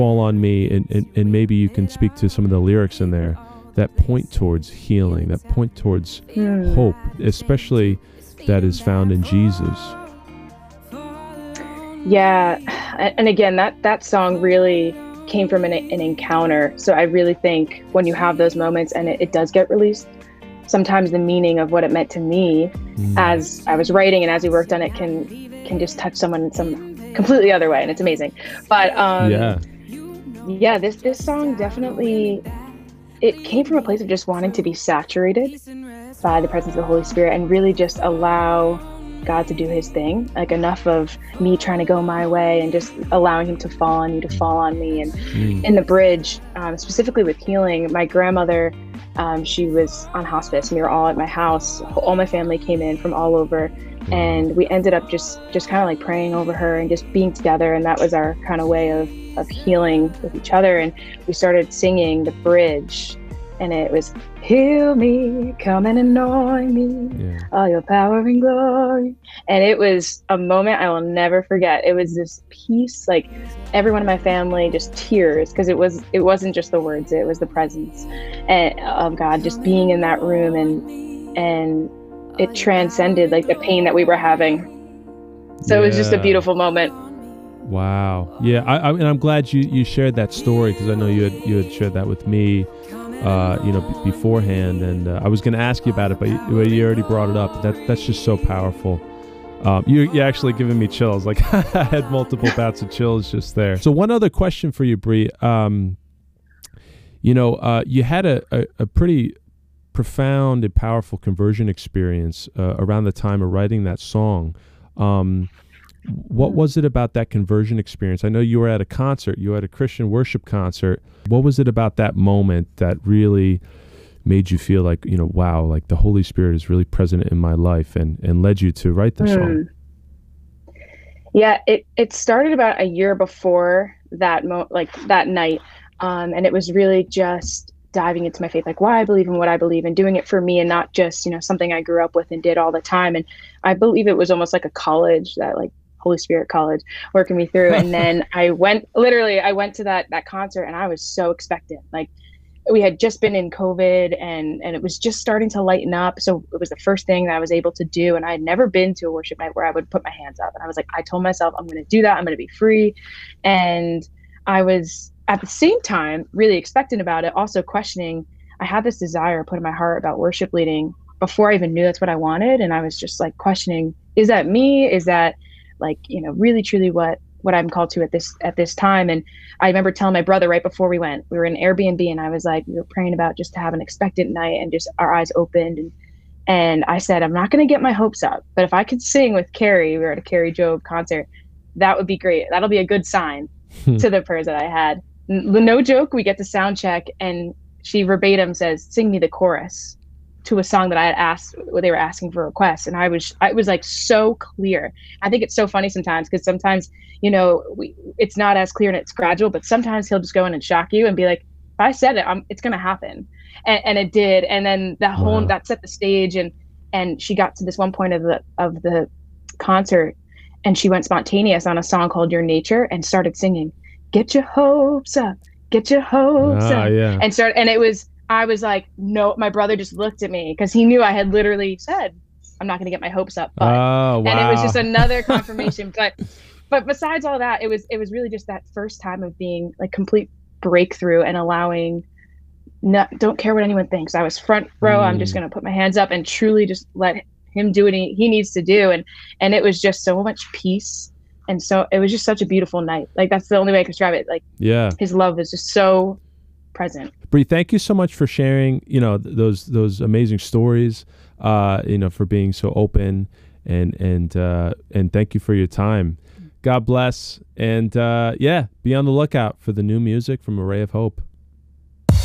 Fall on Me, and maybe you can speak to some of the lyrics in there that point towards healing, that point towards hope, especially that is found in Jesus. Yeah, and again, that song really came from an encounter. So I really think when you have those moments and it does get released, sometimes the meaning of what it meant to me as I was writing and as we worked on it can just touch someone in some completely other way, and it's amazing. But yeah, this song definitely, it came from a place of just wanting to be saturated by the presence of the Holy Spirit and really just allow God to do his thing. Like, enough of me trying to go my way and just allowing him to fall on you, to fall on me. And in the bridge, specifically with healing, my grandmother, she was on hospice, and we were all at my house. All my family came in from all over, and we ended up just kind of like praying over her and just being together. And that was our kind of way of healing with each other. And we started singing the bridge, and it was, heal me, come and anoint me, all your power and glory. And it was a moment I will never forget. It was this peace, like everyone in my family, just tears, because it wasn't just the words, it was the presence of God just being in that room, and it transcended like the pain that we were having. So it was just a beautiful moment. Wow. Yeah, and I'm glad you shared that story, because I know you had shared that with me, beforehand, and I was going to ask you about it, but you already brought it up. That's just so powerful. You're actually giving me chills. Like, I had multiple bouts of chills just there. So one other question for you, Bree. You had a pretty profound and powerful conversion experience around the time of writing that song. What was it about that conversion experience? I know you were at a concert, you had a Christian worship concert. What was it about that moment that really made you feel like, wow, like the Holy Spirit is really present in my life, and led you to write the song? Yeah, it started about a year before that that night. And it was really just diving into my faith, like why I believe in what I believe, and doing it for me, and not just, something I grew up with and did all the time. And I believe it was almost like a college, that like Holy Spirit college working me through. And then I went to that concert, and I was so expectant. Like, we had just been in COVID, and it was just starting to lighten up. So it was the first thing that I was able to do. And I had never been to a worship night where I would put my hands up. And I was like, I told myself, I'm going to do that. I'm going to be free. And I was at the same time really expectant about it, also questioning. I had this desire put in my heart about worship leading before I even knew that's what I wanted. And I was just like questioning, is that me? Is that like, really truly what I'm called to at this time? And I remember telling my brother right before we went, we were in Airbnb, and I was like, we were praying about just to have an expectant night and just our eyes opened. And I said, I'm not going to get my hopes up, but if I could sing with Carrie, we were at a Carrie Job concert, that would be great. That'll be a good sign to the prayers that I had. No joke, we get to sound check, and she verbatim says, sing me the chorus to a song that I had asked, they were asking for requests. And I was like so clear. I think it's so funny sometimes, because sometimes, it's not as clear and it's gradual, but sometimes he'll just go in and shock you and be like, if I said it, it's going to happen. And it did. And then that set the stage, and she got to this one point of the concert, and she went spontaneous on a song called Your Nature and started singing, get your hopes up, get your hopes up. Yeah. I was like, no, my brother just looked at me, because he knew I had literally said, I'm not going to get my hopes up. But, and it was just another confirmation. But besides all that, it was really just that first time of being like complete breakthrough and allowing, don't care what anyone thinks. I was front row. I'm just going to put my hands up and truly just let him do what he needs to do. And it was just so much peace. And so it was just such a beautiful night. Like, that's the only way I can describe it. Like, his love was just so present. Bree, thank you so much for sharing, those amazing stories, for being so open, and thank you for your time. God bless. And be on the lookout for the new music from Array of Hope.